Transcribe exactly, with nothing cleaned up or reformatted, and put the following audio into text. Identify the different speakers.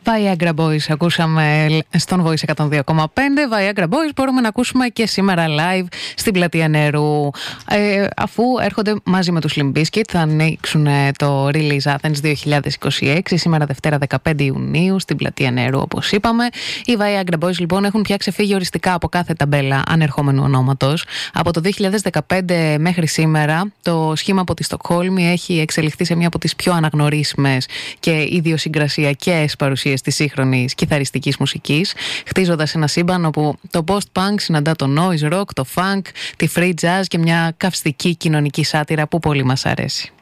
Speaker 1: Viagra Boys ακούσαμε στον Voice εκατόν δύο κόμμα πέντε. Viagra Boys μπορούμε να ακούσουμε και σήμερα live στην Πλατεία Νερού. Ε, αφού έρχονται μαζί με τους Limp Bizkit, θα ανοίξουν το Release Athens δύο χιλιάδες είκοσι έξι σήμερα Δευτέρα δεκαπέντε Ιουνίου στην Πλατεία Νερού, όπως είπαμε. Οι Viagra Boys λοιπόν έχουν πια ξεφύγει οριστικά από κάθε ταμπέλα ανερχόμενου ονόματος. Από το δύο χιλιάδες δεκαπέντε μέχρι σήμερα το σχήμα από τη Στοκχόλμη έχει εξελιχθεί σε μία από τις πιο αναγνωρίσιμες και ιδιοσυγκρασιακές παρουσίες της σύγχρονης κιθαριστικής μουσικής, χτίζοντας ένα σύμπαν όπου το post-punk συναντά το noise rock, το funk, τη free jazz και μια καυστική κοινωνική σάτυρα που πολύ μας αρέσει.